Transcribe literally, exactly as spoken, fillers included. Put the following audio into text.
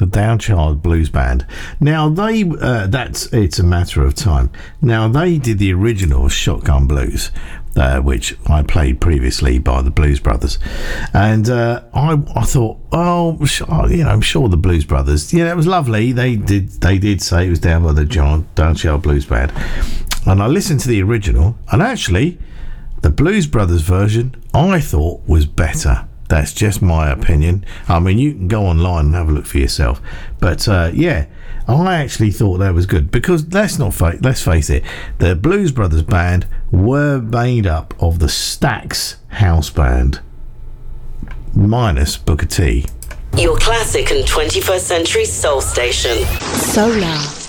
Downchild Blues Band. Now they, uh, that's It's a Matter of Time. Now they did the original Shotgun Blues, uh, which I played previously by the Blues Brothers, and uh, I I thought, oh, you know, I'm sure the Blues Brothers, yeah, it was lovely. They did they did say it was down by the John Downchild Blues Band, and I listened to the original, and actually, the Blues Brothers version I thought was better. That's just my opinion. I mean, you can go online and have a look for yourself. But uh, yeah, I actually thought that was good because let's not fa- let's face it, the Blues Brothers band were made up of the Stax House Band minus Booker T. Your classic and twenty-first century soul station. Solar.